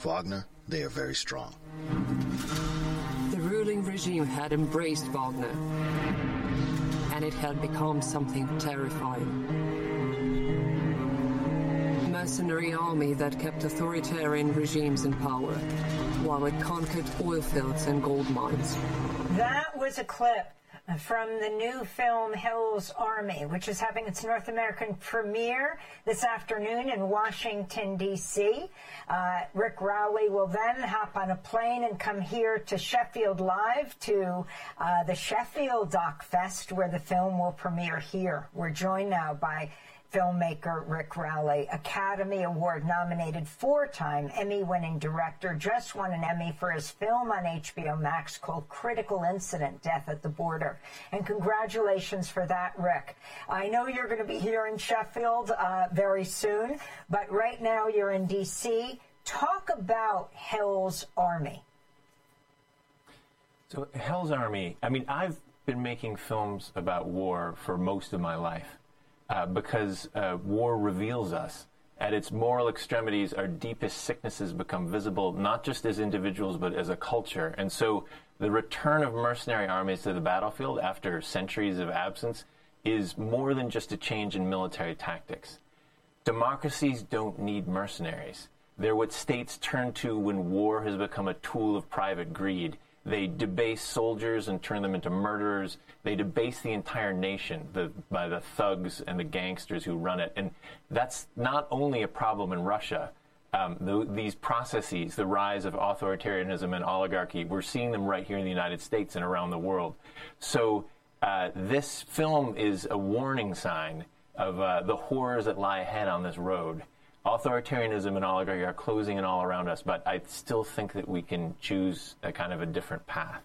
Wagner, they are very strong. The ruling regime had embraced Wagner, and it had become something terrifying. Mercenary army that kept authoritarian regimes in power, while it conquered oil fields and gold mines. That was a clip from the new film Hell's Army, which is having its North American premiere this afternoon in Washington, D.C. Rick Rowley will then hop on a plane and come here to Sheffield Live to the Sheffield Doc Fest, where the film will premiere here. We're joined now by filmmaker Rick Rowley, Academy Award-nominated four-time Emmy-winning director, just won an Emmy for his film on HBO Max called Critical Incident: Death at the Border. And congratulations for that, Rick. I know you're going to be here in Sheffield very soon, but right now you're in D.C. Talk about Hell's Army. So Hell's Army, I mean, I've been making films about war for most of my life. Because war reveals us. At its moral extremities, our deepest sicknesses become visible, not just as individuals, but as a culture. And so the return of mercenary armies to the battlefield after centuries of absence is more than just a change in military tactics. Democracies don't need mercenaries. They're what states turn to when war has become a tool of private greed. They debase soldiers and turn them into murderers. They debase the entire nation by the thugs and the gangsters who run it. And that's not only a problem in Russia. These processes, the rise of authoritarianism and oligarchy, we're seeing them right here in the United States and around the world. So this film is a warning sign of the horrors that lie ahead on this road. Authoritarianism and oligarchy are closing in all around us, but I still think that we can choose a kind of a different path.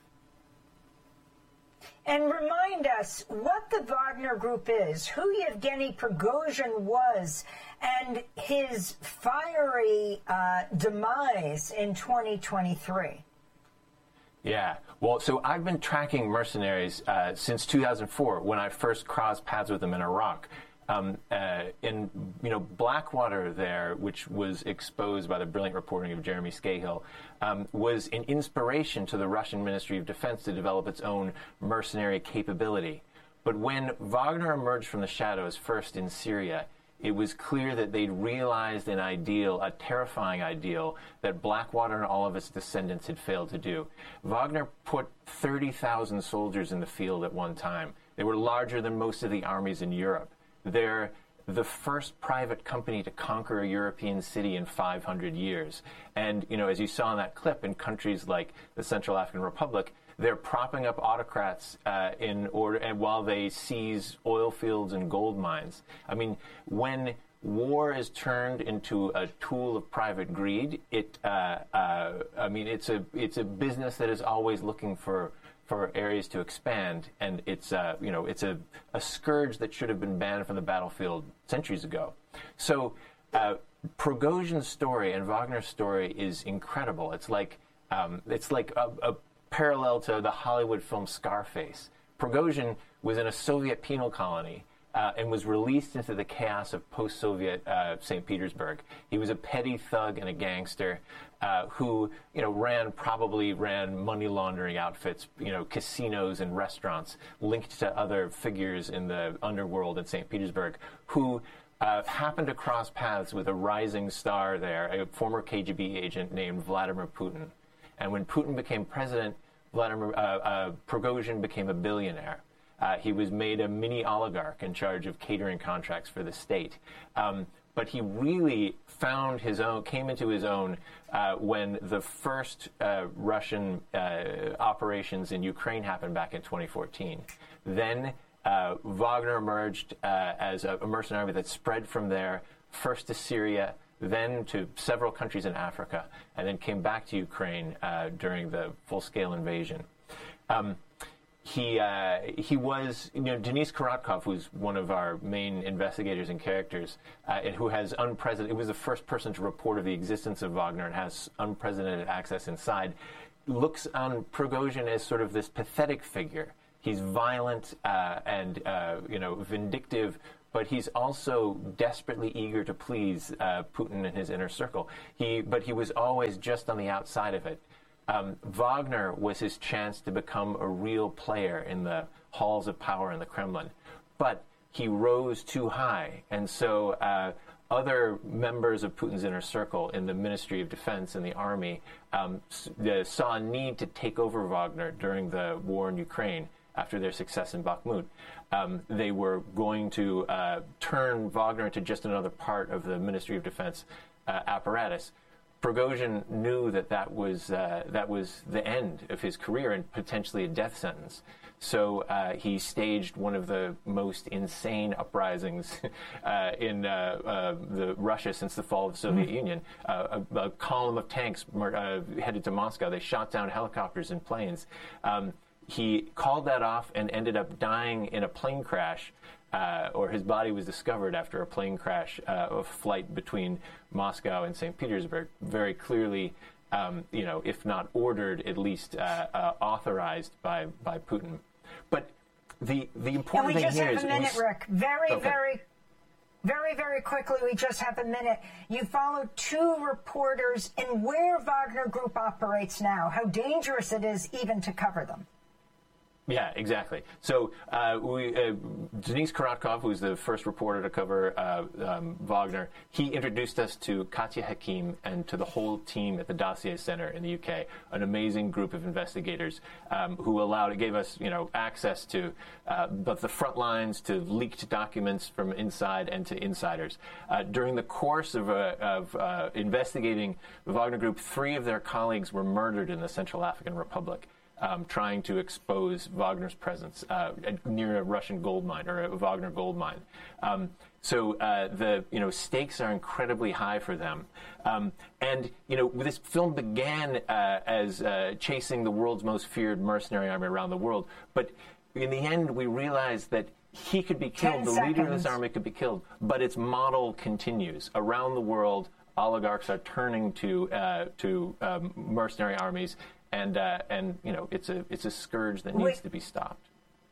And remind us what the Wagner Group is, who Yevgeny Prigozhin was, and his fiery demise in 2023. Yeah, well, so I've been tracking mercenaries since 2004 when I first crossed paths with them in Iraq. In Blackwater there, which was exposed by the brilliant reporting of Jeremy Scahill, was an inspiration to the Russian Ministry of Defense to develop its own mercenary capability. But when Wagner emerged from the shadows, first in Syria, it was clear that they'd realized an ideal, a terrifying ideal, that Blackwater and all of its descendants had failed to do. Wagner put 30,000 soldiers in the field at one time. They were larger than most of the armies in Europe. They're the first private company to conquer a European city in 500 years. And, as you saw in that clip, in countries like the Central African Republic, they're propping up autocrats while they seize oil fields and gold mines. I mean, when war is turned into a tool of private greed, it's a business that is always looking for areas to expand, and it's a scourge that should have been banned from the battlefield centuries ago. So Prigozhin's story and Wagner's story is incredible. It's like a parallel to the Hollywood film Scarface. Prigozhin was in a Soviet penal colony and was released into the chaos of post-Soviet St. Petersburg. He was a petty thug and a gangster who, ran money laundering outfits, casinos and restaurants linked to other figures in the underworld in St. Petersburg, who happened to cross paths with a rising star there, a former KGB agent named Vladimir Putin. And when Putin became president, Prigozhin became a billionaire. He was made a mini oligarch in charge of catering contracts for the state. But he really came into his own when the first Russian operations in Ukraine happened back in 2014. Then Wagner emerged as a mercenary army that spread from there, first to Syria, then to several countries in Africa, and then came back to Ukraine during the full-scale invasion. He was, Denis Korotkov, who's one of our main investigators and characters, and who has it was the first person to report of the existence of Wagner and has unprecedented access inside, looks on Prigozhin as sort of this pathetic figure. He's violent and vindictive, but he's also desperately eager to please Putin and his inner circle. But he was always just on the outside of it. Wagner was his chance to become a real player in the halls of power in the Kremlin. But he rose too high, and so other members of Putin's inner circle in the Ministry of Defense and the army saw a need to take over Wagner during the war in Ukraine after their success in Bakhmut. They were going to turn Wagner into just another part of the Ministry of Defense apparatus. Prigozhin knew that was the end of his career and potentially a death sentence. So he staged one of the most insane uprisings in the Russia since the fall of the Soviet Union. A column of tanks headed to Moscow. They shot down helicopters and planes. He called that off and ended up dying in a plane crash, or his body was discovered after a plane crash, a flight between Moscow and St. Petersburg. Very clearly, if not ordered, at least authorized by Putin. But the important thing here is... We just have a minute, Rick. Very quickly, we just have a minute. You followed two reporters in where Wagner Group operates now, how dangerous it is even to cover them. Yeah, exactly. So Denise Korotkov, who's the first reporter to cover Wagner, he introduced us to Katya Hakim and to the whole team at the Dossier Center in the UK, an amazing group of investigators who gave us access to both the front lines, to leaked documents from inside and to insiders. During the course of investigating the Wagner Group, 3 of their colleagues were murdered in the Central African Republic. Trying to expose Wagner's presence near a Russian gold mine or a Wagner gold mine. So the stakes are incredibly high for them. And this film began as chasing the world's most feared mercenary army around the world. But in the end, we realized that he could be killed. The leader of this army could be killed. But its model continues around the world. Oligarchs are turning to mercenary armies. And it's a scourge that needs to be stopped.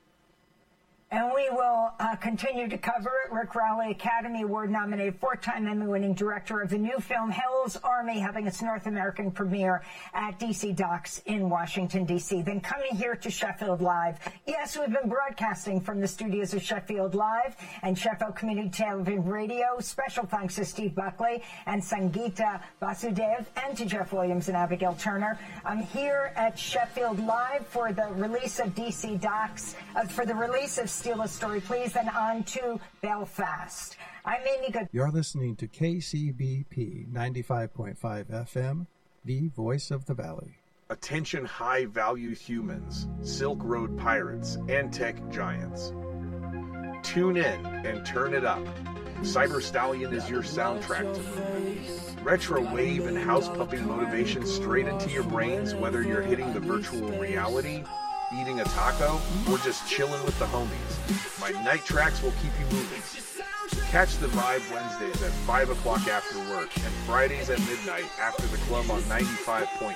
And we will continue to cover it. Rick Rowley, Academy Award-nominated, 4-time Emmy-winning director of the new film Hell's Army, having its North American premiere at DC Docs in Washington, D.C. Then coming here to Sheffield Live. Yes, we've been broadcasting from the studios of Sheffield Live and Sheffield Community Television Radio. Special thanks to Steve Buckley and Sangeeta Vasudev, and to Jeff Williams and Abigail Turner. I'm here at Sheffield Live for the release of DC Docs, for the release of Steal a Story, Please, and on to Belfast. I'm Amy Good. You're listening to KCBP 95.5 FM, the voice of the valley. Attention high-value humans, Silk Road pirates, and tech giants. Tune in and turn it up. Cyber Stallion is your soundtrack to movement. Retro wave and house-pumping motivation straight into your brains, whether you're hitting the virtual reality, eating a taco, or just chilling with the homies. My night tracks will keep you moving. Catch the vibe Wednesdays at 5 o'clock after work and Fridays at midnight after the club on 95.5.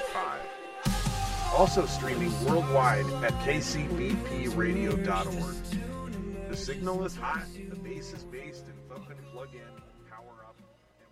Also streaming worldwide at kcbpradio.org. The signal is hot, the bass is based, and thumping plug in, power up,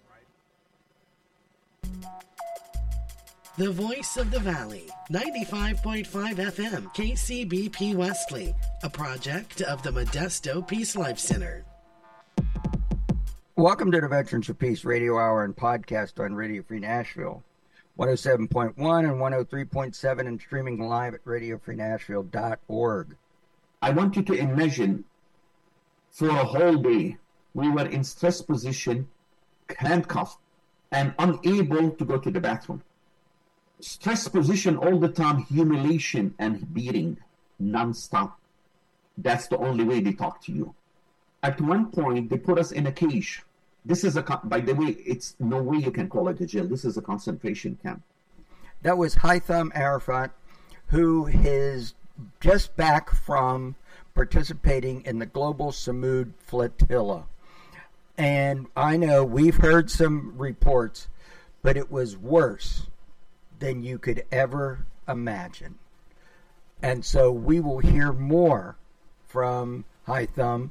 and ride. The Voice of the Valley, 95.5 FM, KCBP Wesley, a project of the Modesto Peace Life Center. Welcome to the Veterans for Peace Radio Hour and podcast on Radio Free Nashville, 107.1 and 103.7, and streaming live at radiofreenashville.org. I want you to imagine for a whole day we were in stress position, handcuffed, and unable to go to the bathroom. Stress position all the time, humiliation and beating non-stop. That's the only way they talk to you. At one point, they put us in a cage. This is by the way, it's no way you can call it a jail. This is a concentration camp. That was Haitham Arafat, who is just back from participating in the Global Samud Flotilla. And I know we've heard some reports, but it was worse than you could ever imagine. And so we will hear more from Haitham.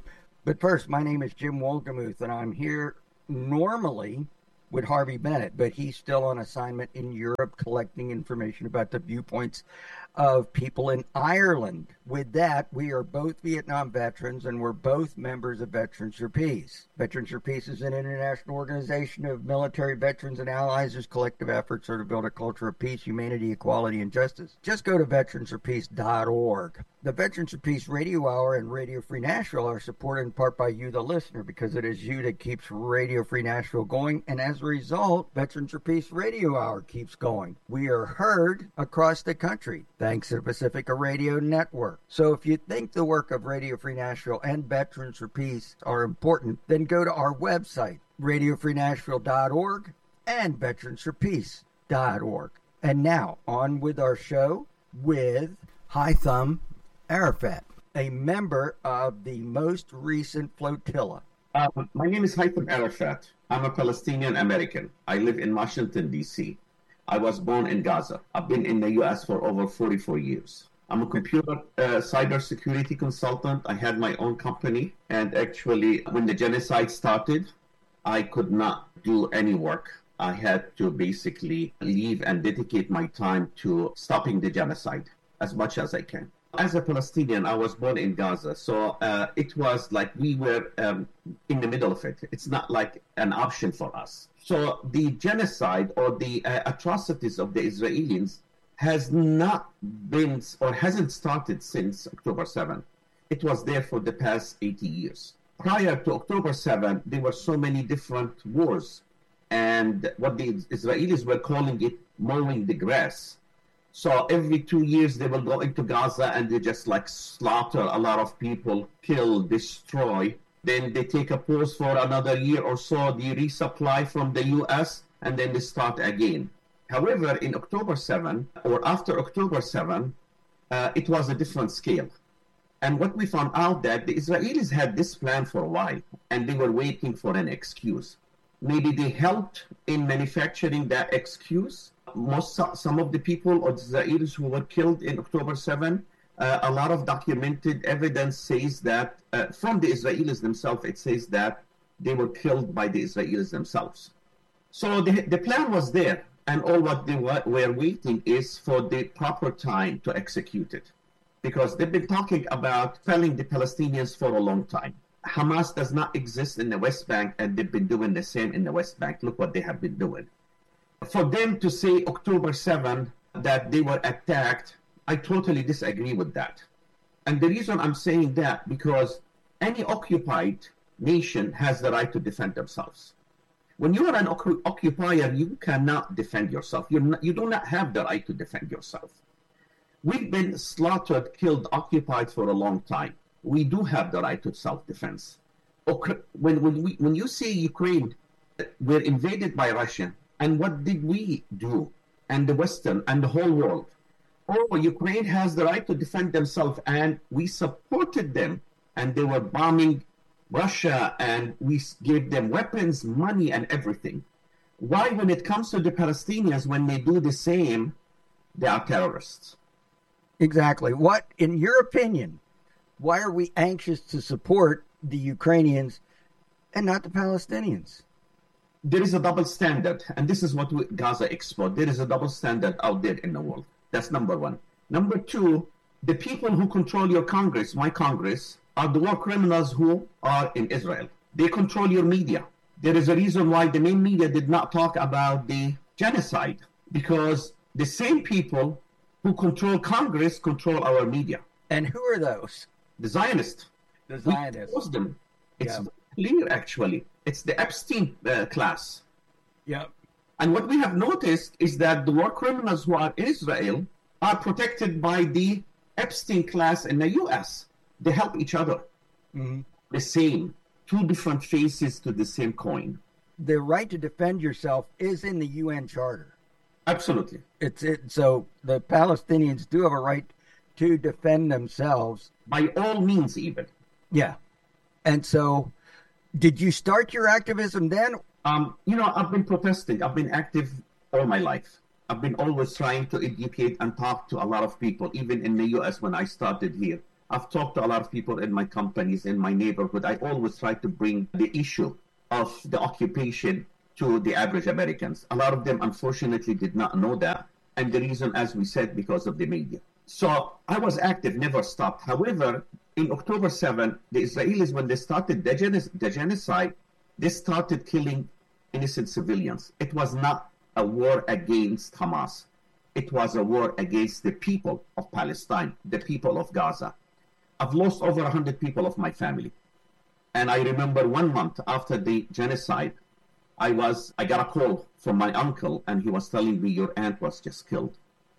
But first, my name is Jim Wolgemuth, and I'm here normally with Harvey Bennett, but he's still on assignment in Europe collecting information about the viewpoints of people in Ireland. With that, we are both Vietnam veterans, and we're both members of Veterans for Peace. Veterans for Peace is an international organization of military veterans and allies whose collective efforts are to build a culture of peace, humanity, equality, and justice. Just go to veteransforpeace.org. The Veterans for Peace Radio Hour and Radio Free Nashville are supported in part by you, the listener, because it is you that keeps Radio Free Nashville going, and as a result, Veterans for Peace Radio Hour keeps going. We are heard across the country, thanks to the Pacifica Radio Network. So if you think the work of Radio Free Nashville and Veterans for Peace are important, then go to our website, radiofreenashville.org and veteransforpeace.org. And now, on with our show with Haitham Arafat, a member of the most recent flotilla. My name is Haitham Arafat. I'm a Palestinian American. I live in Washington, D.C. I was born in Gaza. I've been in the U.S. for over 44 years. I'm a computer cybersecurity consultant. I had my own company. And actually, when the genocide started, I could not do any work. I had to basically leave and dedicate my time to stopping the genocide as much as I can. As a Palestinian, I was born in Gaza, so it was like we were in the middle of it. It's not like an option for us. So the genocide or the atrocities of the Israelis has not been or hasn't started since October 7. It was there for the past 80 years. Prior to October 7, there were so many different wars, and what the Israelis were calling it mowing the grass. So every 2 years they will go into Gaza and they just like slaughter a lot of people, kill, destroy. Then they take a pause for another year or so, they resupply from the U.S., and then they start again. However, in October 7, or after October 7, it was a different scale. And what we found out that the Israelis had this plan for a while, and they were waiting for an excuse. Maybe they helped in manufacturing that excuse. Some of the people or the Israelis who were killed in October 7, a lot of documented evidence says that, from the Israelis themselves, it says that they were killed by the Israelis themselves. So the plan was there, and all what they were waiting is for the proper time to execute it. Because they've been talking about felling the Palestinians for a long time. Hamas does not exist in the West Bank, and they've been doing the same in the West Bank. Look what they have been doing. For them to say October 7 that they were attacked, I totally disagree with that. And the reason I'm saying that, because any occupied nation has the right to defend themselves. When you are an occupier, you cannot defend yourself. You do not have the right to defend yourself. We've been slaughtered, killed, occupied for a long time. We do have the right to self-defense. When you see Ukraine, we're invaded by Russia, and what did we do? And the Western and the whole world. Oh, Ukraine has the right to defend themselves, and we supported them, and they were bombing Russia, and we gave them weapons, money, and everything. Why, when it comes to the Palestinians, when they do the same, they are terrorists? Exactly. What, in your opinion, why are we anxious to support the Ukrainians and not the Palestinians? There is a double standard, and this is what Gaza exposed. There is a double standard out there in the world. That's number one. Number two, the people who control your Congress, my Congress, are the war criminals who are in Israel. They control your media. There is a reason why the main media did not talk about the genocide, because the same people who control Congress control our media. And who are those? The Zionists. The Zionists. We expose them. It's clear, actually. It's the Epstein class. Yep. And what we have noticed is that the war criminals who are in Israel are protected by the Epstein class in the U.S. They help each other. Mm-hmm. The same. Two different faces to the same coin. The right to defend yourself is in the UN Charter. Absolutely. So the Palestinians do have a right to defend themselves. By all means, even. Yeah. And so, did you start your activism then? I've been protesting. I've been active all my life. I've been always trying to educate and talk to a lot of people, even in the U.S. when I started here. I've talked to a lot of people in my companies, in my neighborhood. I always try to bring the issue of the occupation to the average Americans. A lot of them, unfortunately, did not know that. And the reason, as we said, because of the media. So I was active, never stopped. However, in October 7, the Israelis, when they started the genocide, they started killing innocent civilians. It was not a war against Hamas. It was a war against the people of Palestine, the people of Gaza. I've lost over 100 people of my family. And I remember 1 month after the genocide, I got a call from my uncle, and he was telling me, your aunt was just killed.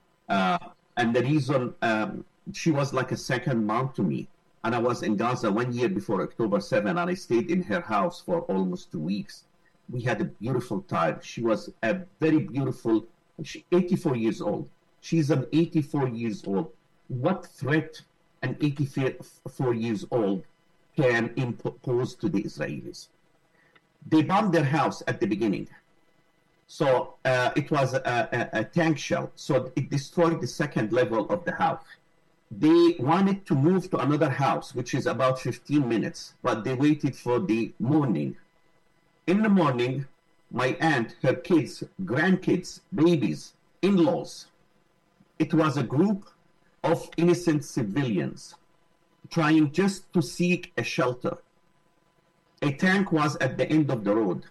And the reason, she was like a second mom to me. And I was in Gaza 1 year before October 7, and I stayed in her house for almost 2 weeks. We had a beautiful time. She was a very beautiful, 84 years old. She's an 84 years old. What threat an 84 years old can impose to the Israelis? They bombed their house at the beginning. So it was a tank shell. So it destroyed the second level of the house. They wanted to move to another house, which is about 15 minutes, but they waited for the morning. In the morning, my aunt, her kids, grandkids, babies, in-laws, it was a group of innocent civilians trying just to seek a shelter. A tank was at the end of the road.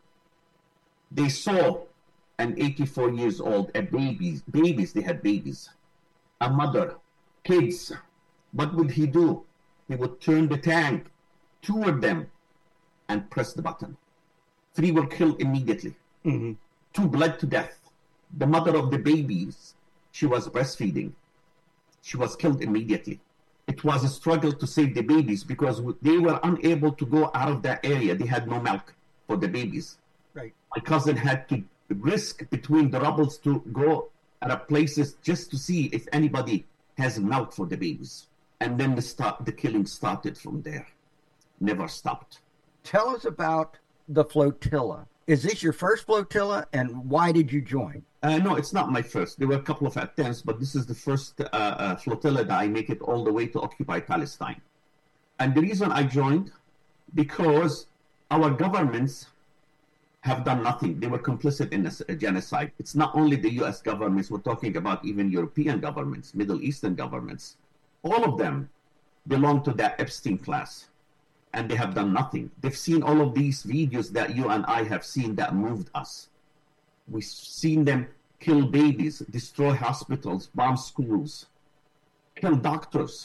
They saw an 84 years old, babies, they had babies, a mother, kids. What would he do? He would turn the tank toward them and press the button. 3 were killed immediately. 2 bled to death. The mother of the babies, she was breastfeeding. She was killed immediately. It was a struggle to save the babies because they were unable to go out of that area. They had no milk for the babies. Right. My cousin had to risk between the rubbles to go at places just to see if anybody has milk for the babies. And then the killing started from there. Never stopped. Tell us about the flotilla. Is this your first flotilla, and why did you join? No, it's not my first. There were a couple of attempts, but this is the first flotilla that I make it all the way to occupy Palestine. And the reason I joined, because our governments have done nothing. They were complicit in a genocide. It's not only the U.S. governments. We're talking about even European governments, Middle Eastern governments. All of them belong to that Epstein class. And they have done nothing. They've seen all of these videos that you and I have seen that moved us. We've seen them kill babies, destroy hospitals, bomb schools, kill doctors.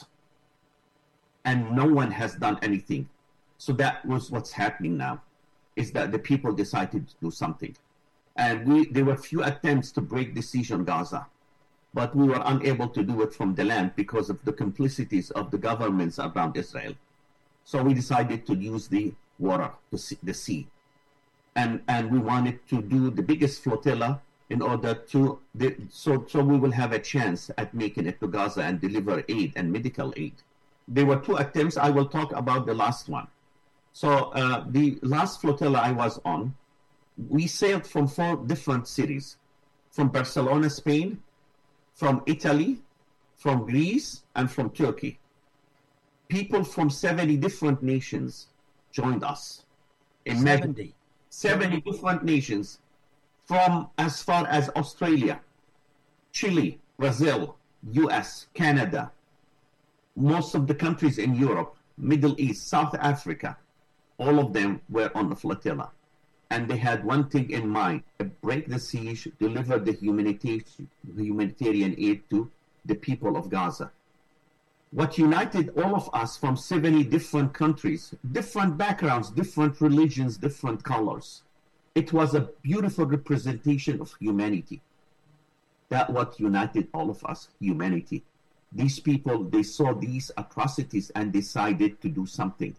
And no one has done anything. So that was what's happening now, is that the people decided to do something. And there were few attempts to break the siege on Gaza. But we were unable to do it from the land because of the complicities of the governments around Israel. So we decided to use the water, the sea. And we wanted to do the biggest flotilla in order to, so we will have a chance at making it to Gaza and deliver aid and medical aid. There were 2 attempts. I will talk about the last one. So the last flotilla I was on, we sailed from 4 different cities, from Barcelona, Spain, from Italy, from Greece, and from Turkey. People from 70 different nations joined us. 70 different nations, from as far as Australia, Chile, Brazil, US, Canada, most of the countries in Europe, Middle East, South Africa, all of them were on the flotilla. And they had one thing in mind: break the siege, deliver the humanitarian aid to the people of Gaza. What united all of us from 70 different countries, different backgrounds, different religions, different colors, it was a beautiful representation of humanity. That what united all of us, humanity. These people, they saw these atrocities and decided to do something.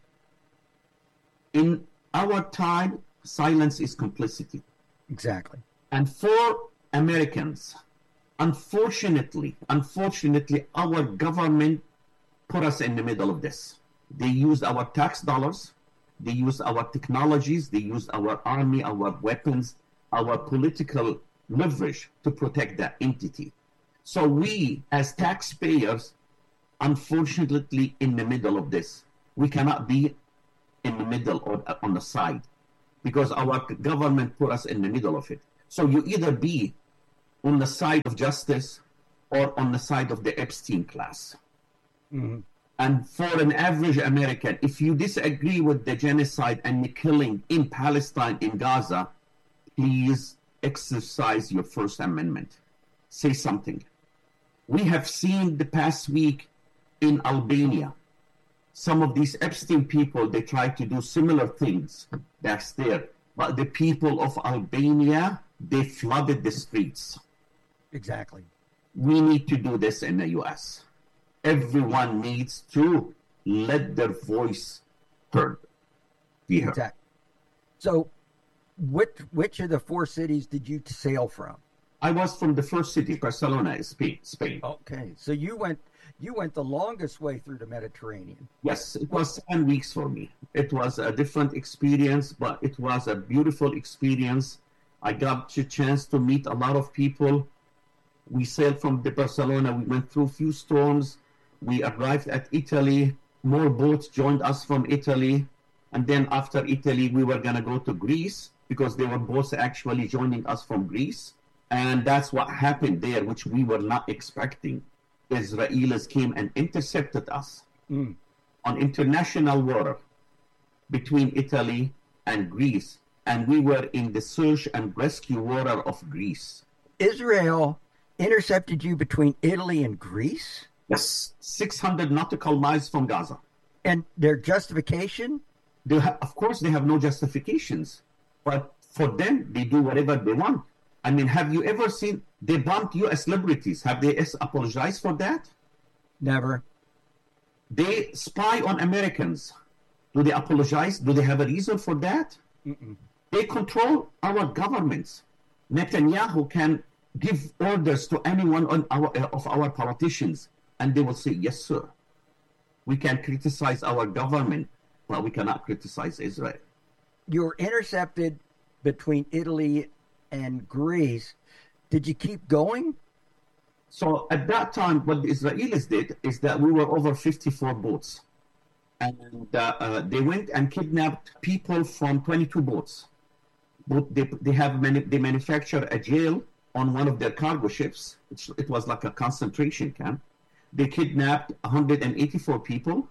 In our time, silence is complicity. Exactly. And for Americans, unfortunately, our government put us in the middle of this. They used our tax dollars, they used our technologies, they used our army, our weapons, our political leverage to protect that entity. So we, as taxpayers, unfortunately in the middle of this. We cannot be in the middle or on the side because our government put us in the middle of it. So you either be on the side of justice or on the side of the Epstein class. Mm-hmm. And for an average American, if you disagree with the genocide and the killing in Palestine, in Gaza, please exercise your First Amendment. Say something. We have seen the past week in Albania, some of these Epstein people, they try to do similar things. That's there. But the people of Albania, they flooded the streets. Exactly. We need to do this in the U.S. Everyone needs to let their voice heard. Be heard. Exactly. So, which of the 4 cities did you sail from? I was from the first city, Barcelona, Spain. Okay, so you went the longest way through the Mediterranean. Yes, it was 7 weeks for me. It was a different experience, but it was a beautiful experience. I got a chance to meet a lot of people. We sailed from the Barcelona. We went through a few storms. We arrived at Italy. More boats joined us from Italy. And then after Italy, we were going to go to Greece because there were boats actually joining us from Greece. And that's what happened there, which we were not expecting. Israelis came and intercepted us on international water between Italy and Greece. And we were in the search and rescue water of Greece. Israel intercepted you between Italy and Greece? Yes, 600 nautical miles from Gaza. And their justification? Of course, they have no justifications. But for them, they do whatever they want. I mean, have you ever seen, they bombed U.S. liberties. Have they apologized for that? Never. They spy on Americans. Do they apologize? Do they have a reason for that? Mm-mm. They control our governments. Netanyahu can give orders to anyone of our politicians, and they will say, yes, sir. We can criticize our government, but we cannot criticize Israel. You were intercepted between Italy and Greece. Did you keep going? So at that time, what the Israelis did is that we were over 54 boats. And they went and kidnapped people from 22 boats. But they manufactured a jail on one of their cargo ships. It was like a concentration camp. They kidnapped 184 people,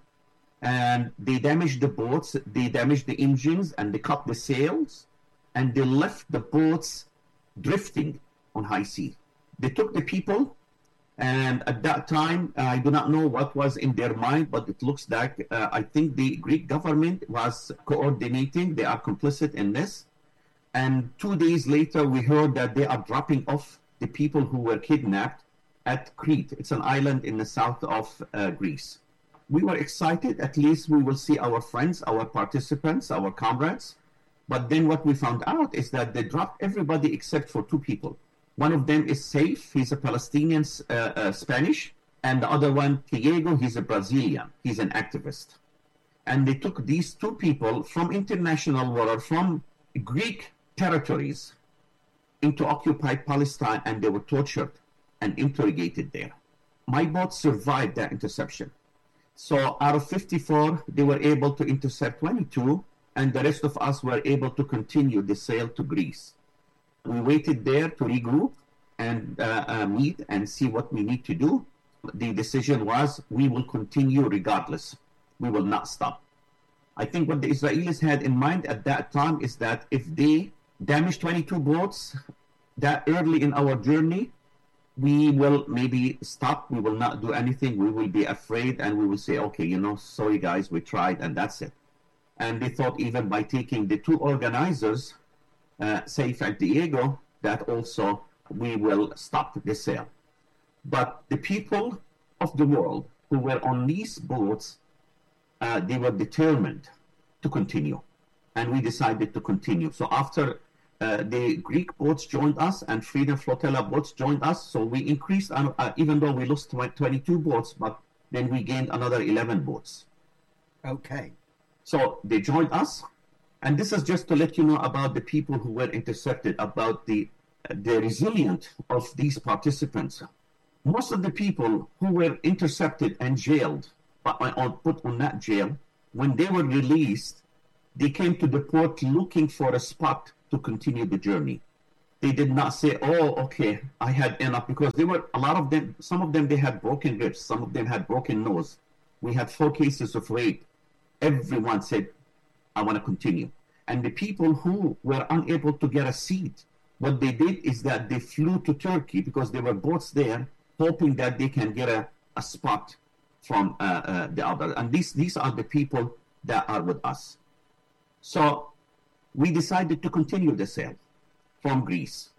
and they damaged the boats, they damaged the engines, and they cut the sails, and they left the boats drifting on high sea. They took the people, and at that time, I do not know what was in their mind, but it looks like I think the Greek government was coordinating. They are complicit in this. And 2 days later, we heard that they are dropping off the people who were kidnapped at Crete. It's an island in the south of Greece. We were excited. At least we will see our friends, our participants, our comrades. But then what we found out is that they dropped everybody except for 2 people. One of them is Saif. He's a Palestinian Spanish. And the other one, Diego, he's a Brazilian. He's an activist. And they took these 2 people from international water, from Greek territories, into occupied Palestine, and they were tortured and interrogated there. My boat survived that interception. So out of 54, they were able to intercept 22, and the rest of us were able to continue the sail to Greece. We waited there to regroup and meet and see what we need to do. The decision was we will continue regardless. We will not stop. I think what the Israelis had in mind at that time is that if they damage 22 boats that early in our journey, we will maybe stop. We will not do anything. We will be afraid, and we will say, okay, sorry guys, we tried, and that's it. And they thought even by taking the 2 organizers, Saif and Diego, that also we will stop the sail. But the people of the world who were on these boats, they were determined to continue. And we decided to continue. So after the Greek boats joined us and Freedom Flotilla boats joined us, so we increased, even though we lost 22 boats, but then we gained another 11 boats. Okay. So they joined us. And this is just to let you know about the people who were intercepted, about the resilience of these participants. most of the people who were intercepted and jailed, put on that jail, when they were released, they came to the port looking for a spot to continue the journey. They did not say, oh, okay, I had enough, because they were, a lot of them, some of them, they had broken ribs, some of them had broken nose. We had 4 cases of rape. Everyone said, I want to continue. And the people who were unable to get a seat, what they did is that they flew to Turkey, because there were boats there, hoping that they can get a spot from the other. And these are the people that are with us. So we decided to continue the sail from Greece.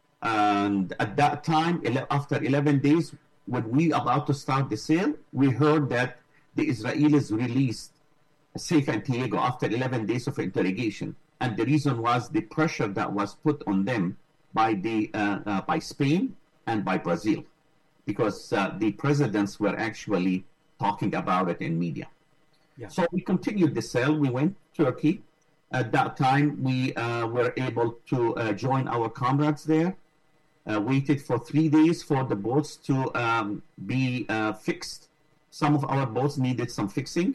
And at that time, after 11 days, when we about to start the sail, we heard that the Israelis released Saif and Diego after 11 days of interrogation. And the reason was the pressure that was put on them by by Spain and by Brazil, because the presidents were actually talking about it in media. Yeah. So we continued the sail. We went to Turkey. At that time, we were able to join our comrades there. Waited for 3 days for the boats to be fixed. Some of our boats needed some fixing.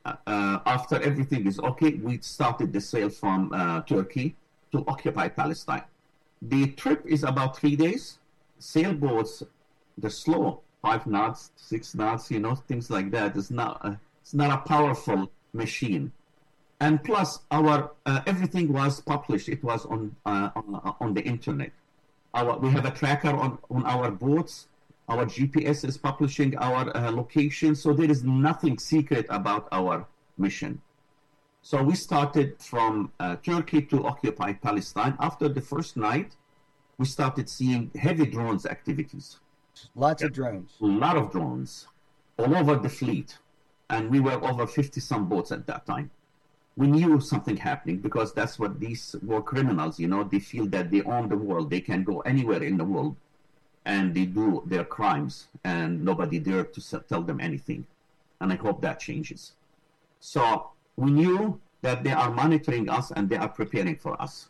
After everything is okay, we started the sail from Turkey to occupy Palestine. The trip is about 3 days. Sailboats, they're slow, 5 knots, 6 knots, things like that. It's not a powerful machine. And plus, our everything was published. It was on the internet. We have a tracker on our boats. Our GPS is publishing our location, so there is nothing secret about our mission. So we started from Turkey to occupy Palestine. After the first night, we started seeing heavy drones activities. Lots of drones. A lot of drones all over the fleet. And we were over 50-some boats at that time. We knew something happening, because that's what these war criminals, they feel that they own the world. They can go anywhere in the world and they do their crimes, and nobody dare to tell them anything. And I hope that changes. So we knew that they are monitoring us and they are preparing for us.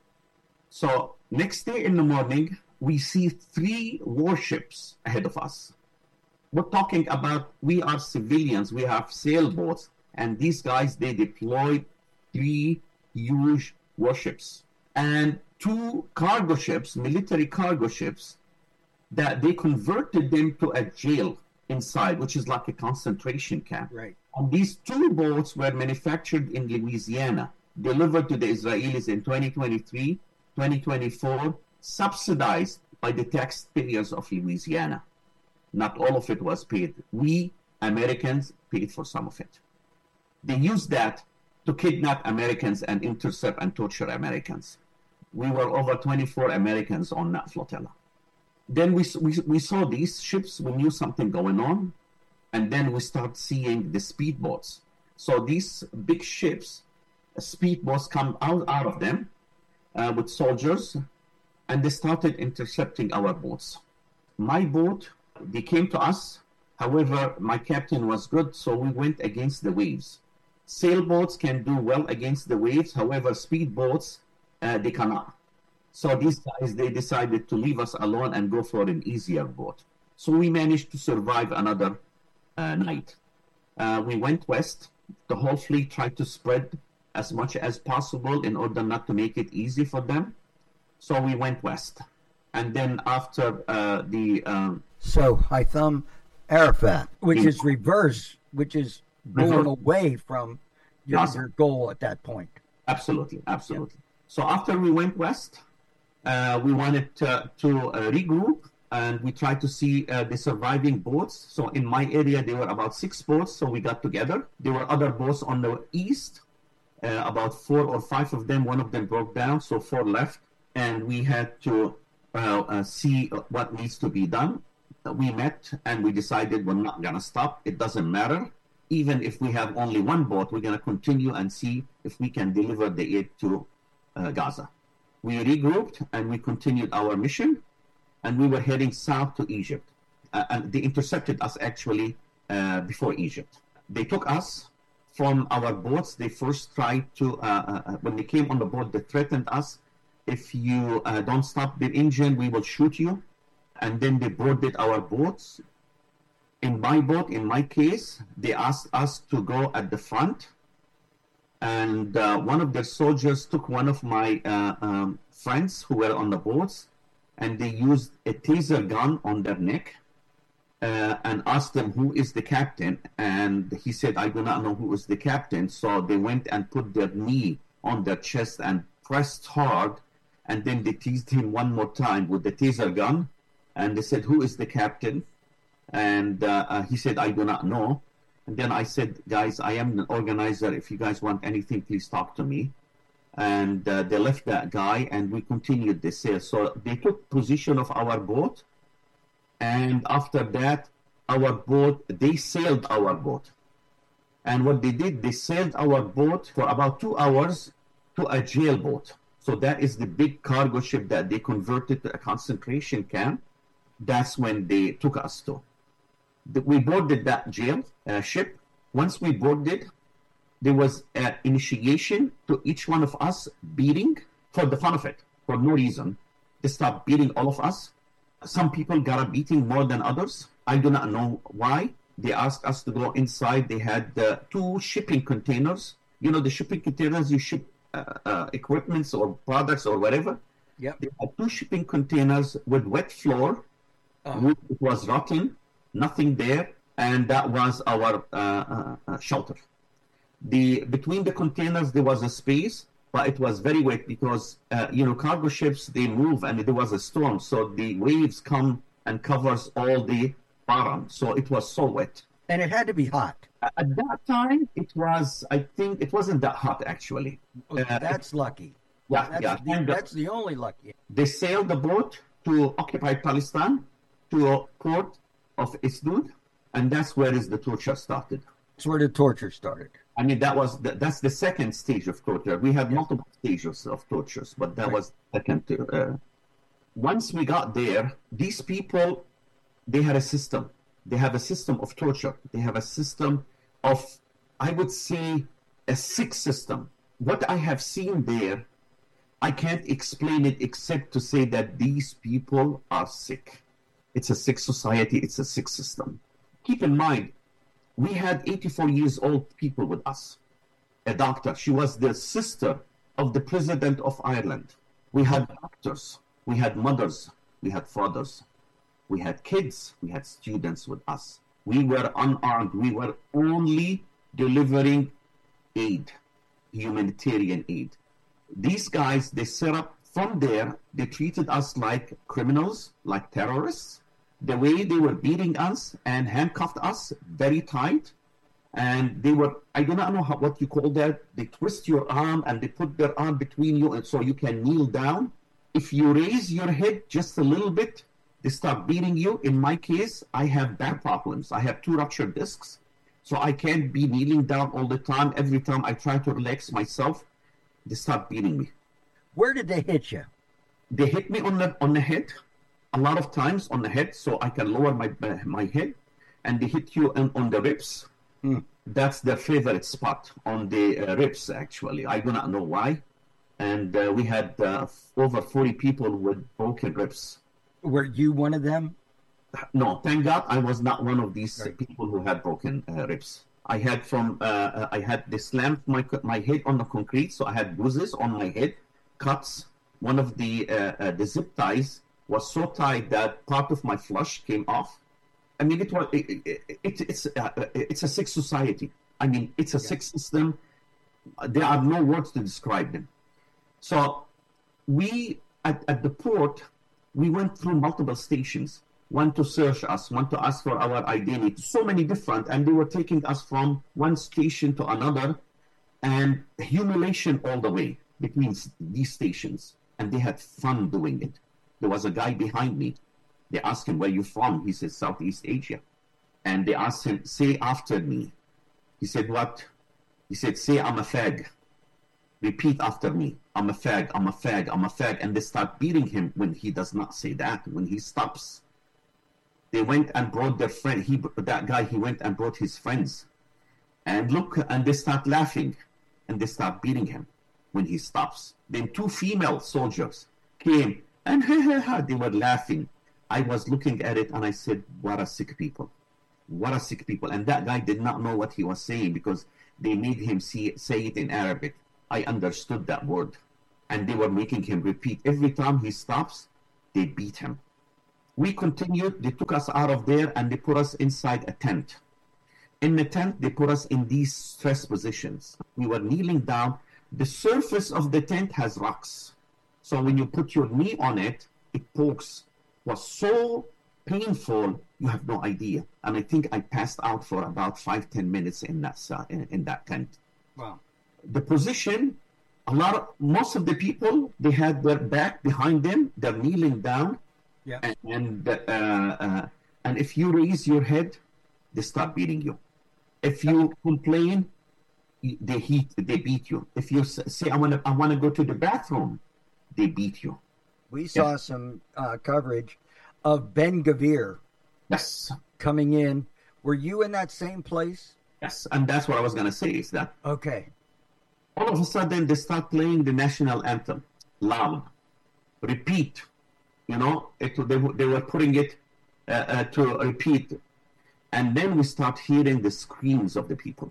So next day in the morning, we see 3 warships ahead of us. We're talking about, we are civilians, we have sailboats, and these guys, they deployed 3 huge warships and 2 cargo ships, military cargo ships, that they converted them to a jail inside, which is like a concentration camp. Right. And these 2 boats were manufactured in Louisiana, delivered to the Israelis in 2023, 2024, subsidized by the taxpayers of Louisiana. Not all of it was paid. We, Americans, paid for some of it. They used that to kidnap Americans and intercept and torture Americans. We were over 24 Americans on that flotilla. Then we saw these ships. We knew something going on. And then we start seeing the speedboats. So these big ships, speedboats come out of them with soldiers, and they started intercepting our boats. My boat, they came to us. However, my captain was good, so we went against the waves. Sailboats can do well against the waves. However, speedboats, they cannot. So these guys, they decided to leave us alone and go for an easier boat. So we managed to survive another night. We went west. The whole fleet tried to spread as much as possible in order not to make it easy for them. So we went west. And then after So Haitham Arafat, which is reverse, which is going away from your goal at that point. Absolutely. Yeah. So after we went west, we wanted to regroup, and we tried to see the surviving boats. So in my area, there were about 6 boats, so we got together. There were other boats on the east, about 4 or 5 of them. One of them broke down, so 4 left, and we had to see what needs to be done. We met, and we decided we're not going to stop. It doesn't matter. Even if we have only 1 boat, we're going to continue and see if we can deliver the aid to Gaza. We regrouped and we continued our mission, and we were heading south to Egypt. And they intercepted us actually before Egypt. They took us from our boats. They first tried to, when they came on the boat, they threatened us. If you don't stop the engine, we will shoot you. and then they boarded our boats. In my boat, in my case, they asked us to go at the front, and one of their soldiers took one of my friends who were on the boats, and they used a taser gun on their neck and asked them, who is the captain? And he said, I do not know who is the captain. So they went and put their knee on their chest and pressed hard, and then they teased him one more time with the taser gun, and they said, who is the captain? And he said, I do not know. And then I said, guys, I am an organizer. If you guys want anything, please talk to me. And they left that guy, and we continued the sail. So they took position of our boat, and after that, they sailed our boat. And what they did, they sailed our boat for about 2 hours to a jail boat. So that is the big cargo ship that they converted to a concentration camp. That's when they took us to. We boarded that jail ship. Once we boarded, there was an initiation to each one of us beating for the fun of it, for no reason. They stopped beating all of us. Some people got a beating more than others. I do not know why. They asked us to go inside. They had 2 shipping containers. You know, the shipping containers, you ship equipments or products or whatever. Yep. They had 2 shipping containers with wet floor. It was rotten, nothing there, and that was our shelter. Between the containers, there was a space, but it was very wet because, cargo ships, they move and there was a storm. So the waves come and covers all the bottom. So it was so wet. And it had to be hot. At that time, it wasn't that hot, actually. That's lucky. That's the only lucky. They sailed the boat to occupied Palestine, to a port of Isdud, and that's where the torture started. That's where the torture started. I mean, that's the second stage of torture. We had multiple stages of tortures, but that was the second. Once we got there, these people, they had a system. They have a system of torture. They have a system of, I would say, a sick system. What I have seen there, I can't explain it except to say that these people are sick. It's a sick society. It's a sick system. Keep in mind, we had 84 years old people with us. A doctor. She was the sister of the president of Ireland. We had doctors. We had mothers. We had fathers. We had kids. We had students with us. We were unarmed. We were only delivering aid, humanitarian aid. These guys, they set up from there, they treated us like criminals, like terrorists. The way they were beating us and handcuffed us very tight. And they were, I do not know what you call that. They twist your arm and they put their arm between you and so you can kneel down. If you raise your head just a little bit, they start beating you. In my case, I have back problems. I have 2 ruptured discs. So I can't be kneeling down all the time. Every time I try to relax myself, they start beating me. Where did they hit you? They hit me on the head. A lot of times on the head, so I can lower my head, and they hit you on the ribs. That's their favorite spot, on the ribs, actually. I do not know why. And we had over 40 people with broken ribs. Were you one of them? No, thank God I was not one of these people who had broken ribs. I had they slammed my head on the concrete, so I had bruises on my head, cuts. One of the zip ties was so tight that part of my flesh came off. I mean, it's a sick society. I mean, it's a sick system. There are no words to describe them. So we, at the port, we went through multiple stations. One to search us, one to ask for our identity, so many different, and they were taking us from one station to another, and humiliation all the way between these stations. And they had fun doing it. There was a guy behind me. They asked him, where you from? He said, Southeast Asia. And they asked him, say after me. He said, what? He said, say, I'm a fag. Repeat after me. I'm a fag, I'm a fag, I'm a fag. And they start beating him when he does not say that, when he stops. They went and brought their friend. He went and brought his friends. And look, and they start laughing. And they start beating him when he stops. Then 2 female soldiers came and they were laughing. I was looking at it and I said, what a sick people. What a sick people. And that guy did not know what he was saying because they made him say it in Arabic. I understood that word. And they were making him repeat. Every time he stops, they beat him. We continued. They took us out of there and they put us inside a tent. In the tent, they put us in these stress positions. We were kneeling down. The surface of the tent has rocks. So when you put your knee on it, it pokes. It was so painful, you have no idea. And I think I passed out for about 5-10 minutes in that tent. Wow. The position, most of the people, they had their back behind them. They're kneeling down. Yeah. And if you raise your head, they start beating you. If you complain, they beat you. If you say, I want to go to the bathroom, they beat you. We saw some coverage of Ben Gavir. Yes. Coming in. Were you in that same place? Yes, and that's what I was going to say is that. Okay. All of a sudden, they start playing the national anthem loud. Repeat. You know, they were putting it to repeat. And then we start hearing the screams of the people.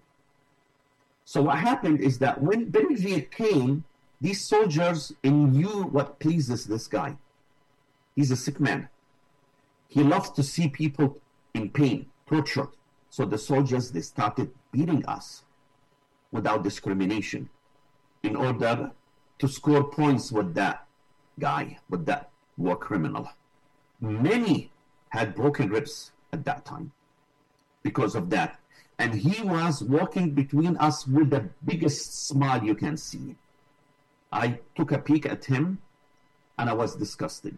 So what happened is that when Ben Gvir came, these soldiers knew what pleases this guy. He's a sick man. He loves to see people in pain, tortured. So the soldiers, they started beating us without discrimination in order to score points with that guy, with that war criminal. Many had broken ribs at that time because of that. And he was walking between us with the biggest smile you can see. I took a peek at him and I was disgusted.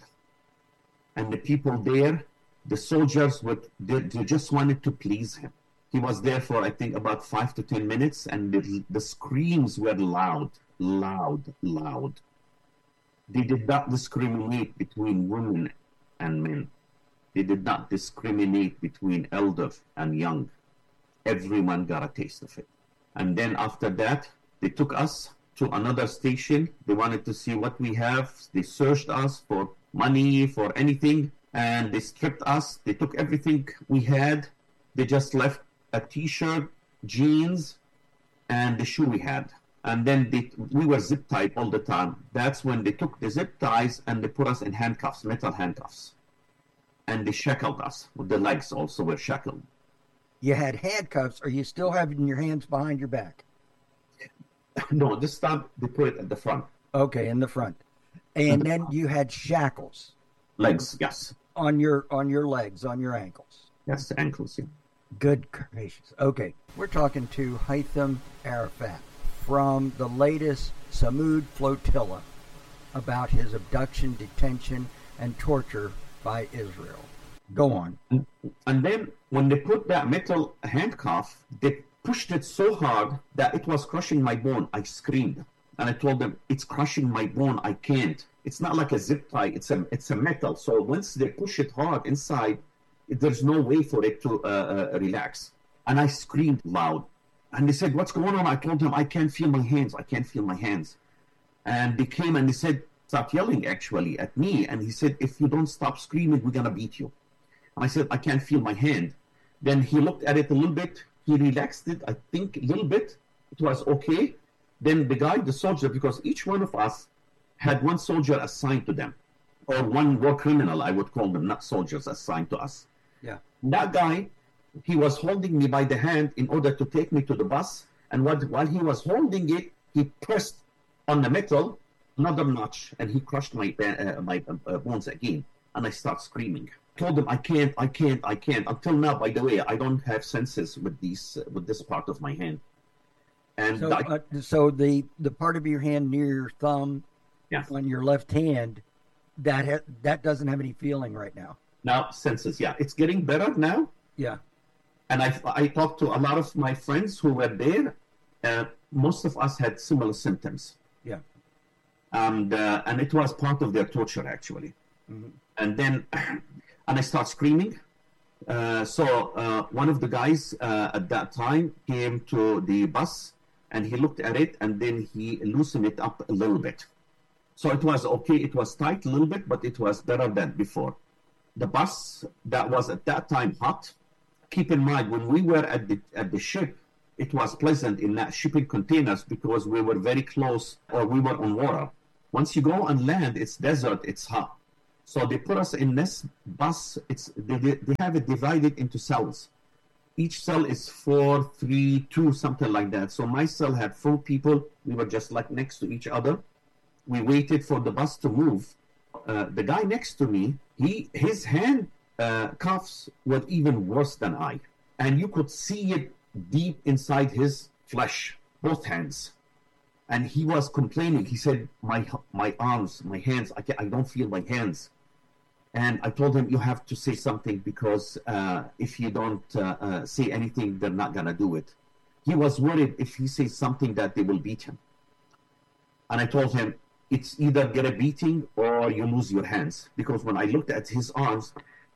And the people there, the soldiers, they just wanted to please him. He was there for, I think, about 5 to 10 minutes, and the screams were loud, loud, loud. They did not discriminate between women and men. They did not discriminate between elder and young. Everyone got a taste of it. And then after that, they took us to another station. They wanted to see what we have. They searched us for money, for anything, and they stripped us. They took everything we had. They just left a t-shirt, jeans, and the shoe we had. And then we were zip-tied all the time. That's when they took the zip ties and they put us in handcuffs, metal handcuffs. And they shackled us. The legs also were shackled. You had handcuffs, or you still having your hands behind your back? No, this time they put it at the front. Okay, in the front. And then you had shackles. Legs, yes. On your legs, on your ankles. Yes, the ankles, yeah. Good gracious. Okay, we're talking to Haitham Arafat from the latest Samud flotilla about his abduction, detention, and torture by Israel. Go on. And then when they put that metal handcuff, they pushed it so hard that it was crushing my bone. I screamed. And I told them, it's crushing my bone. I can't. It's not like a zip tie. It's a metal. So once they push it hard inside, there's no way for it to relax. And I screamed loud. And they said, what's going on? I told them, I can't feel my hands. I can't feel my hands. And they came and they said, start yelling actually at me. And he said, if you don't stop screaming, we're going to beat you. And I said, I can't feel my hand. Then he looked at it a little bit. He relaxed it, I think, a little bit. It was okay. Then the guy, the soldier, because each one of us had one soldier assigned to them, or one war criminal, I would call them, not soldiers assigned to us. Yeah. That guy, he was holding me by the hand in order to take me to the bus. And while he was holding it, he pressed on the metal another notch, and he crushed my bones again. And I start screaming. I told him, I can't. Until now, by the way, I don't have senses with this part of my hand. And so the part of your hand near your thumb, on your left hand, that doesn't have any feeling right now. Now senses, yeah, it's getting better now. Yeah. And I talked to a lot of my friends who were there. Most of us had similar symptoms. Yeah. And it was part of their torture actually. Mm-hmm. And then, and I start screaming. So one of the guys at that time came to the bus. And he looked at it, and then he loosened it up a little bit. So it was okay. It was tight a little bit, but it was better than before. the bus that was at that time hot. Keep in mind, when we were at the ship, it was pleasant in that shipping containers because we were very close, or we were on water. Once you go on land, it's desert, it's hot. So they put us in this bus. They have it divided into cells. Each cell is 4, 3, 2, something like that. So my cell had 4 people. We were just like next to each other. We waited for the bus to move. The guy next to me, his hand cuffs were even worse than I. And you could see it deep inside his flesh, both hands. And he was complaining. He said, my arms, my hands, I don't feel my hands. And I told him, you have to say something because if you don't say anything, they're not going to do it. He was worried if he says something that they will beat him. And I told him, it's either get a beating or you lose your hands. Because when I looked at his arms,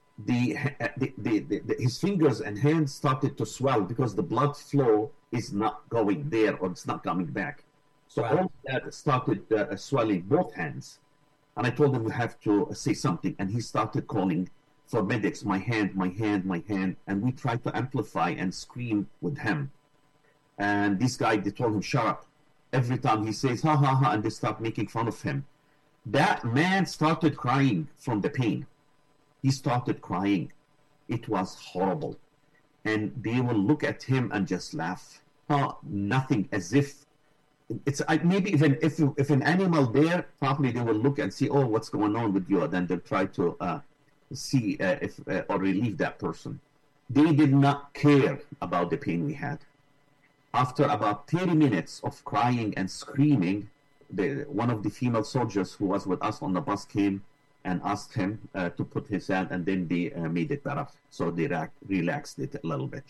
his fingers and hands started to swell because the blood flow is not going there, or it's not coming back. So all that started swelling both hands. And I told him we have to say something. And he started calling for medics, my hand, my hand, my hand. And we tried to amplify and scream with him. And this guy, they told him, shut up. Every time he says, ha, ha, ha, and they start making fun of him. That man started crying from the pain. He started crying. It was horrible. And they will look at him and just laugh. Nothing, as if it's maybe even if an animal there, probably they will look and see, oh, what's going on with you? And then they'll try to see or relieve that person. They did not care about the pain we had. After about 30 minutes of crying and screaming, one of the female soldiers who was with us on the bus came and asked him to put his hand, and then they made it better. So they relaxed it a little bit.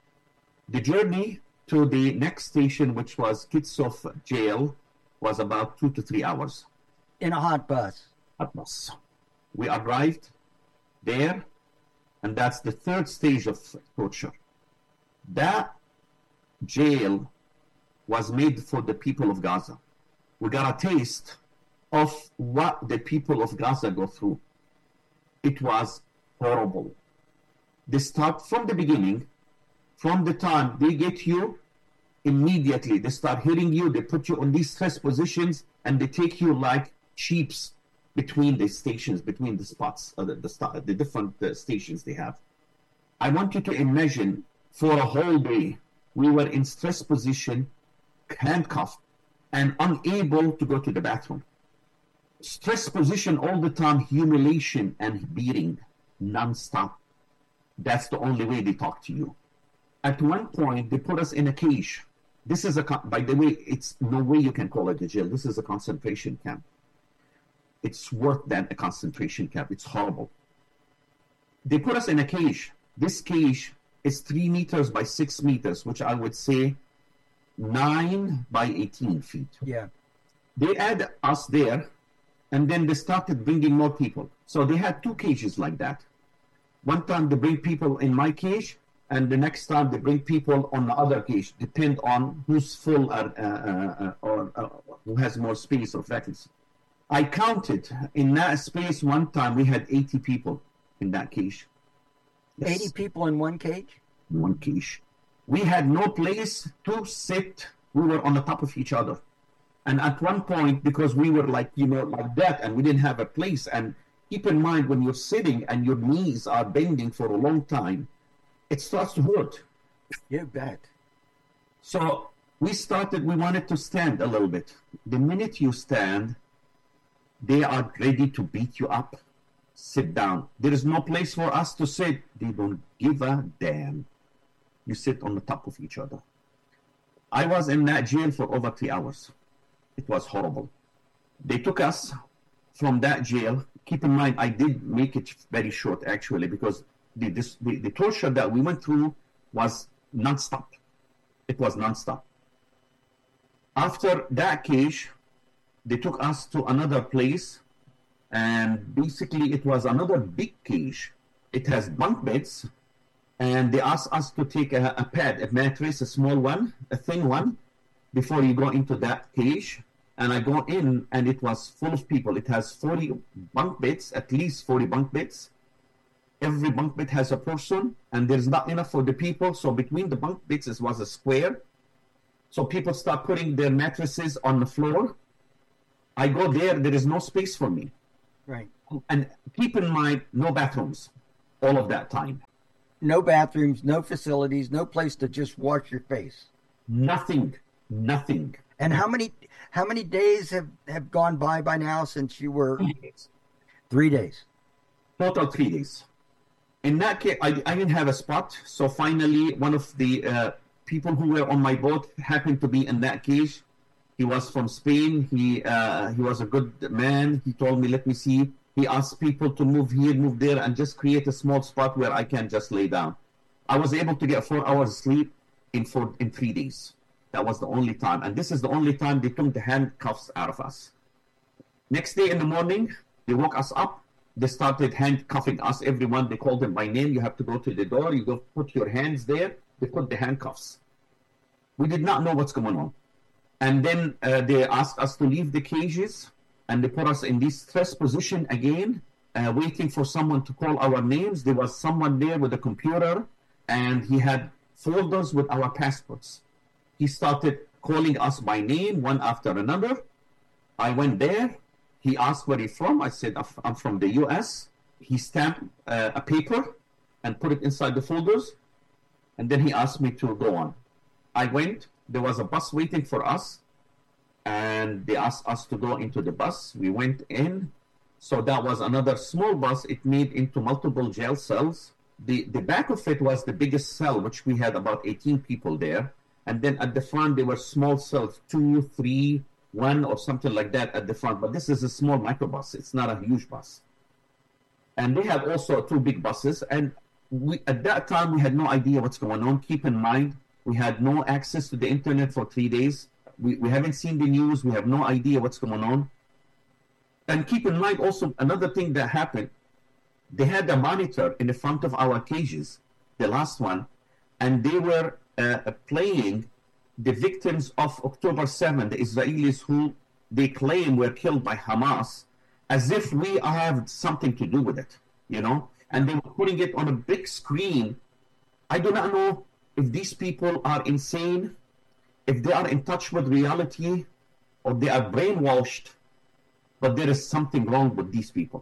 The journey to the next station, which was Kitsov Jail, was about 2 to 3 hours. In a hot bus. Hot bus. We arrived there, and that's the third stage of torture. That jail was made for the people of Gaza. We got a taste of what the people of Gaza go through. It was horrible. They start from the beginning, from the time they get you, immediately they start hitting you, they put you on these stress positions, and they take you like sheeps between the stations, between the spots, the different stations they have. I want you to imagine for a whole day, we were in stress position, handcuffed, and unable to go to the bathroom. Stress position all the time, humiliation and beating, non-stop. That's the only way they talk to you. At one point, they put us in a cage. This is by the way, it's no way you can call it a jail. This is a concentration camp. It's worse than a concentration camp. It's horrible. They put us in a cage. This cage is 3 meters by 6 meters, which I would say 9 by 18 feet. Yeah. They add us there, and then they started bringing more people. So they had 2 cages like that. One time they bring people in my cage, and the next time they bring people on the other cage, depend on who's full or who has more space or vacancy. I counted in that space one time we had 80 people in that cage. Yes. 80 people in one cage? One cage. We had no place to sit. We were on the top of each other. And at one point, because we were like that, and we didn't have a place, and keep in mind when you're sitting and your knees are bending for a long time, it starts to hurt. You bet. So we wanted to stand a little bit. The minute you stand, they are ready to beat you up. Sit down. There is no place for us to sit. They don't give a damn. You sit on the top of each other. I was in that jail for over 3 hours. It was horrible. They took us from that jail. Keep in mind, I did make it very short, actually, because the torture that we went through was nonstop. It was nonstop. After that cage, they took us to another place, and basically it was another big cage. It has bunk beds, and they asked us to take a pad, a mattress, a small one, a thin one, before you go into that cage. And I go in, and it was full of people. It has 40 bunk beds, at least 40 bunk beds. every bunk bed has a person, and there's not enough for the people. So between the bunk beds, it was a square. So people start putting their mattresses on the floor. I go there is no space for me. Right. And keep in mind, no bathrooms all of that time. No bathrooms, no facilities, no place to just wash your face. Nothing. And how many days have gone by now since you were? 3 days. 3 days. Total 3 days. In that case, I didn't have a spot. So finally, one of the people who were on my boat happened to be in that cage. He was from Spain. He was a good man. He told me, let me see. He asked people to move here, move there, and just create a small spot where I can just lay down. I was able to get 4 hours sleep in 3 days. That was the only time. And this is the only time they took the handcuffs out of us. Next day in the morning, they woke us up. They started handcuffing us, everyone. They called them by name. You have to go to the door. You go put your hands there. They put the handcuffs. We did not know what's going on. And then they asked us to leave the cages, and they put us in this stress position again, waiting for someone to call our names. There was someone there with a computer, and he had folders with our passports. He started calling us by name, one after another. I went there. He asked where he's from. I said, I'm from the U.S. He stamped a paper and put it inside the folders. And then he asked me to go on. I went. There was a bus waiting for us. And they asked us to go into the bus. We went in. So that was another small bus. It made into multiple jail cells. The back of it was the biggest cell, which we had about 18 people there. And then at the front, there were small cells, 2, 3, 1 or something like that at the front. But this is a small microbus. It's not a huge bus. And they had also 2 big buses. And at that time, we had no idea what's going on. Keep in mind, we had no access to the internet for 3 days. We haven't seen the news. We have no idea what's going on. And keep in mind also another thing that happened. They had a monitor in the front of our cages, the last one, and they were playing the victims of October 7, the Israelis who they claim were killed by Hamas, as if we have something to do with it, you know? And they were putting it on a big screen. I do not know if these people are insane, if they are in touch with reality, or they are brainwashed, but there is something wrong with these people.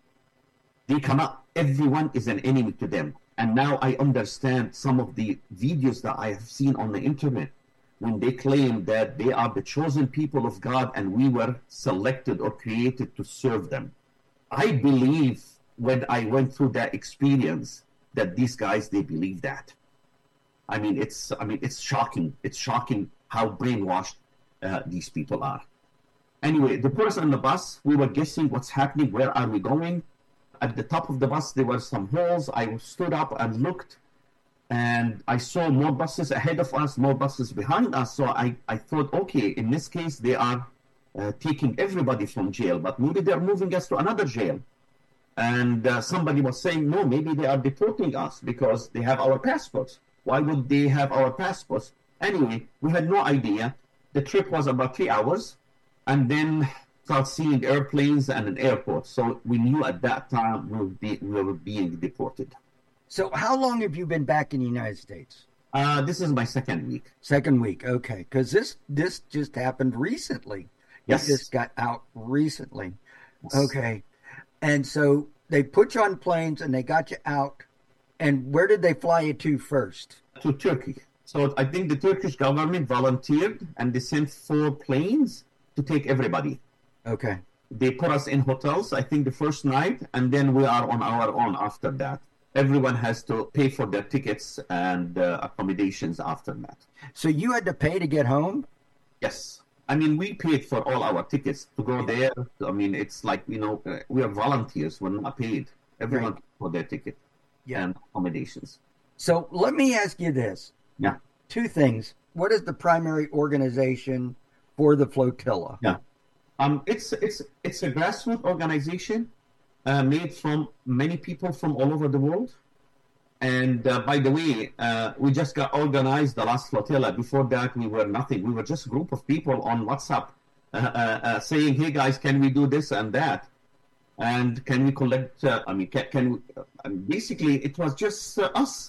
They cannot, everyone is an enemy to them. And now I understand some of the videos that I have seen on the internet when they claim that they are the chosen people of God and we were selected or created to serve them. I believe when I went through that experience that these guys, they believe that. It's shocking. It's shocking how brainwashed these people are. Anyway, they put us on the bus. We were guessing what's happening. Where are we going? At the top of the bus, there were some holes. I stood up and looked, and I saw more buses ahead of us, more buses behind us. So I thought, okay, in this case, they are taking everybody from jail, but maybe they're moving us to another jail. And somebody was saying, no, maybe they are deporting us because they have our passports. Why would they have our passports? Anyway, we had no idea. The trip was about 3 hours, and then start seeing airplanes and an airport. So we knew at that time we were being deported. So how long have you been back in the United States? This is my second week. Second week, okay. Because this just happened recently. Yes. This got out recently. Yes. Okay. And so they put you on planes and they got you out. And where did they fly you to first? To Turkey. So I think the Turkish government volunteered and they sent 4 planes to take everybody. Okay. They put us in hotels, I think the first night, and then we are on our own after that. Everyone has to pay for their tickets and accommodations after that. So you had to pay to get home? Yes. I mean, we paid for all our tickets to go there. I mean, it's like, you know, we are volunteers. We're not paid. Everyone paid for their ticket and accommodations. So let me ask you this. Yeah. 2 things. What is the primary organization for the flotilla? Yeah. It's a grassroots organization made from many people from all over the world. And by the way, we just got organized the last flotilla. Before that, we were nothing. We were just a group of people on WhatsApp saying, hey, guys, can we do this and that? And can we collect, basically it was just us,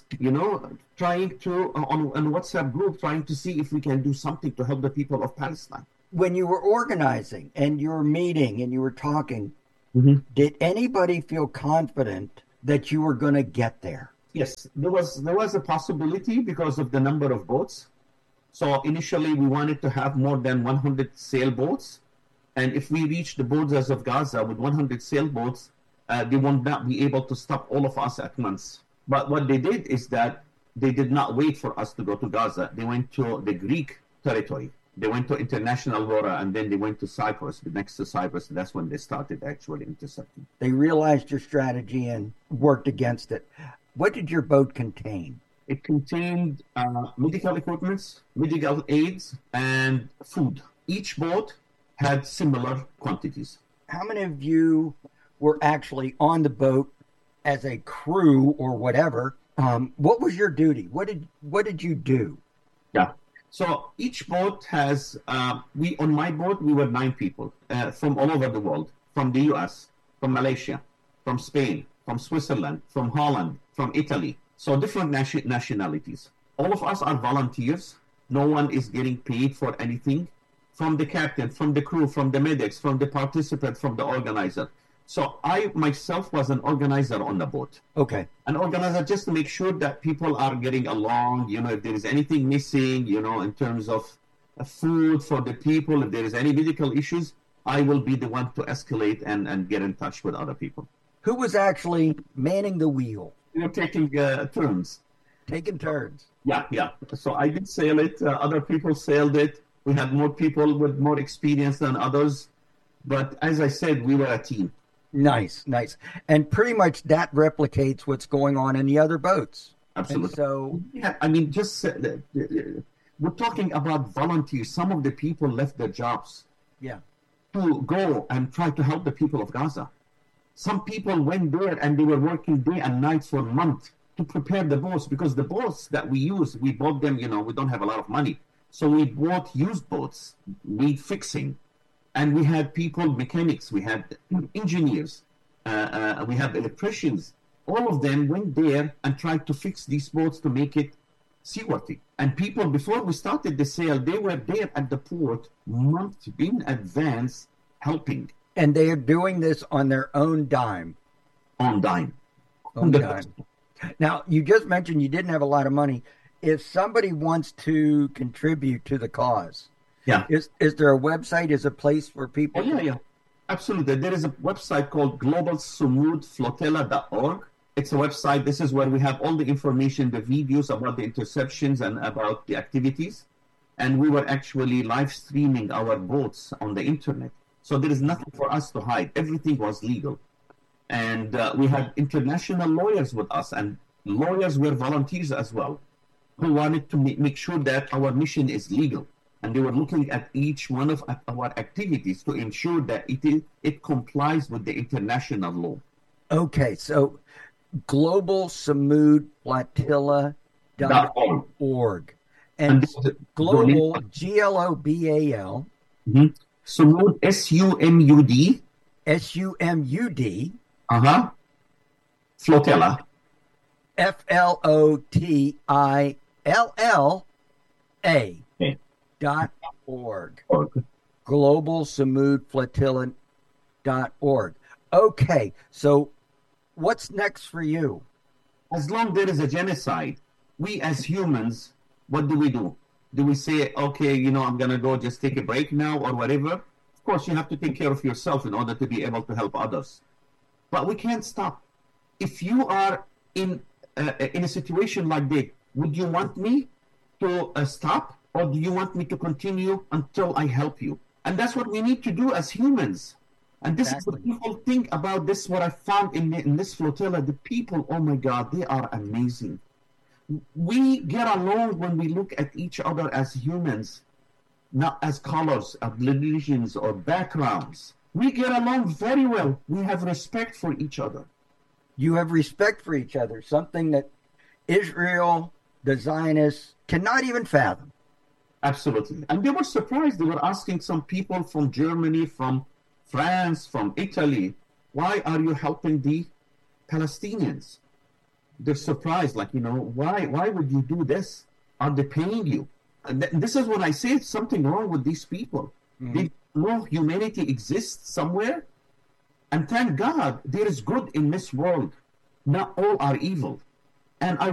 trying to, on WhatsApp group, trying to see if we can do something to help the people of Palestine. When you were organizing and you were meeting and you were talking, did anybody feel confident that you were going to get there? Yes, there was a possibility because of the number of boats. So initially we wanted to have more than 100 sailboats. And if we reach the borders of Gaza with 100 sailboats, they will not be able to stop all of us at once. But what they did is that they did not wait for us to go to Gaza. They went to the Greek territory. They went to international water, and then they went to Cyprus, next to Cyprus. And that's when they started actually intercepting. They realized your strategy and worked against it. What did your boat contain? It contained medical equipment, medical aids, and food. Each boat had similar quantities. How many of you were actually on the boat as a crew or whatever? What was your duty? What did you do? Yeah. So each boat has, on my boat, we were 9 people from all over the world, from the US, from Malaysia, from Spain, from Switzerland, from Holland, from Italy. So different nationalities. All of us are volunteers. No one is getting paid for anything. From the captain, from the crew, from the medics, from the participant, from the organizer. So I myself was an organizer on the boat. Okay. An organizer just to make sure that people are getting along, if there is anything missing, in terms of food for the people, if there is any medical issues, I will be the one to escalate and get in touch with other people. Who was actually manning the wheel? Taking turns. Taking turns. Yeah. So I did sail it. Other people sailed it. We had more people with more experience than others. But as I said, we were a team. Nice. And pretty much that replicates what's going on in the other boats. Absolutely. And so, we're talking about volunteers. Some of the people left their jobs to go and try to help the people of Gaza. Some people went there and they were working day and night for a month to prepare the boats, because the boats that we use, we bought them, we don't have a lot of money. So we bought used boats, need fixing. And we had people, mechanics, we had engineers, we had electricians. All of them went there and tried to fix these boats to make it seaworthy. And people, before we started the sail, they were there at the port months in advance helping. And they are doing this on their own dime. On dime. Now, you just mentioned you didn't have a lot of money. If somebody wants to contribute to the cause, is there a website, is a place where people... Yeah. Absolutely. There is a website called globalsumudflotilla.org. It's a website. This is where we have all the information, the videos about the interceptions and about the activities. And we were actually live streaming our boats on the internet. So there is nothing for us to hide. Everything was legal. And we had international lawyers with us, and lawyers were volunteers as well, who wanted to make sure that our mission is legal. And they were looking at each one of our activities to ensure that it complies with the international law. Okay, so globalsumudflotilla.org. And global, Global, Sumud, SUMUD. SUMUD. Flotilla. FLOTILLA.org. globalsumudflotilla.org. Okay, so what's next for you? As long as there is a genocide, we as humans, what do? Do we say, okay, I'm going to go just take a break now or whatever? Of course, you have to take care of yourself in order to be able to help others. But we can't stop. If you are in a situation like that, would you want me to stop, or do you want me to continue until I help you? And that's what we need to do as humans. And this is what people think about this, what I found in this flotilla. The people, oh my God, they are amazing. We get along when we look at each other as humans, not as colors, of religions, or backgrounds. We get along very well. We have respect for each other. You have respect for each other, something that Israel, the Zionists, cannot even fathom. Absolutely. And they were surprised. They were asking some people from Germany, from France, from Italy, why are you helping the Palestinians? They're surprised, like, why would you do this? Are they paying you? And this is when I say something wrong with these people. They know humanity exists somewhere, and thank God there is good in this world. Not all are evil. And I